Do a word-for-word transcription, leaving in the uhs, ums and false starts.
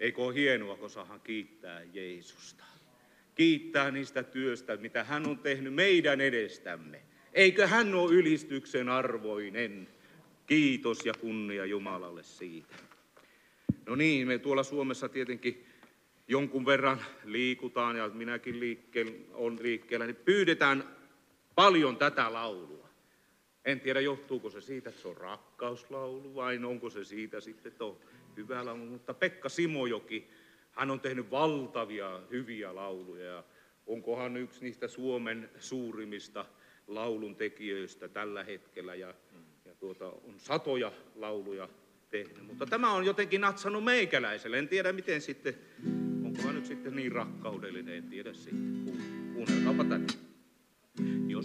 Eikö ole hienoa, kun saadaan kiittää Jeesusta? Kiittää niistä työstä, mitä hän on tehnyt meidän edestämme. Eikö hän ole ylistyksen arvoinen? Kiitos ja kunnia Jumalalle siitä. No niin, me tuolla Suomessa tietenkin jonkun verran liikutaan, ja minäkin liikkeellä, on liikkeellä, niin pyydetään paljon tätä laulua. En tiedä, johtuuko se siitä, että se on rakkauslaulu, vai onko se siitä sitten, että on hyvä laulu. Mutta Pekka Simojoki, hän on tehnyt valtavia hyviä lauluja, ja onkohan yksi niistä Suomen suurimmista lauluntekijöistä tällä hetkellä, ja, ja tuota, on satoja lauluja tehnyt. Mutta tämä on jotenkin natsannut meikäläiselle, en tiedä miten sitten, onkohan nyt sitten niin rakkaudellinen, en tiedä sitten. Kuunnelkaapa tätä.